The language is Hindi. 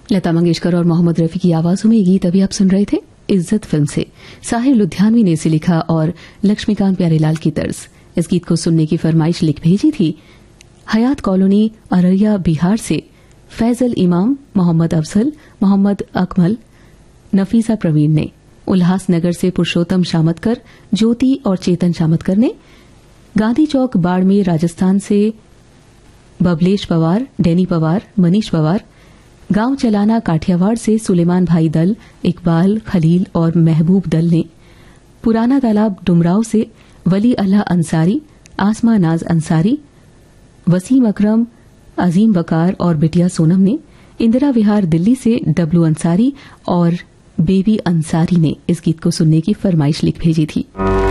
लता मंगेशकर और मोहम्मद रफी की आवाजों में ये गीत अभी आप सुन रहे थे इज्जत फिल्म से। साहिर लुधियानवी ने इसे लिखा और लक्ष्मीकांत प्यारेलाल की तर्ज। इस गीत को सुनने की फरमाइश लिख भेजी थी हयात कॉलोनी अररिया बिहार से फैजल इमाम, मोहम्मद अफजल, मोहम्मद अकमल, नफीसा प्रवीण ने। उल्हासनगर से पुरुषोत्तम शामतकर, ज्योति और चेतन शामतकर ने। गांधी चौक बाड़मेर राजस्थान से बबलेश पवार, डैनी पवार, मनीष पवार। गांव चलाना काठियावाड़ से सुलेमान भाई दल, इकबाल, खलील और महबूब दल ने। पुराना तालाब डुमराव से वली अल्लाह अंसारी, आसमा नाज अंसारी, वसीम अकरम, अजीम वकार और बिटिया सोनम ने। इंदिरा विहार दिल्ली से डब्लू अंसारी और बेबी अंसारी ने इस गीत को सुनने की फरमाइश लिख भेजी थी।